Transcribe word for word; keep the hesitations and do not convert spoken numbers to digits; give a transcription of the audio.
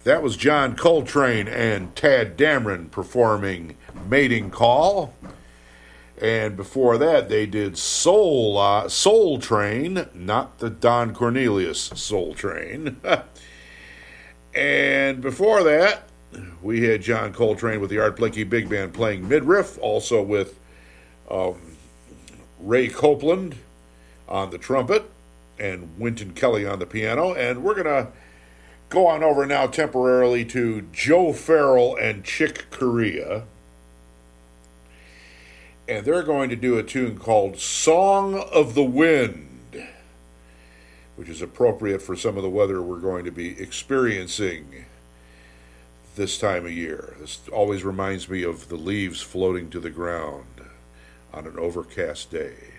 That was John Coltrane and Tad Dameron performing Mating Call. And before that, they did Soul, uh, Soul Train, not the Don Cornelius Soul Train. And before that, we had John Coltrane with the Art Blakey Big Band playing Midriff, also with um, Ray Copeland on the trumpet and Wynton Kelly on the piano. And we're going to go on over now temporarily to Joe Farrell and Chick Corea. And they're going to do a tune called Song of the Wind, which is appropriate for some of the weather we're going to be experiencing this time of year. This always reminds me of the leaves floating to the ground on an overcast day.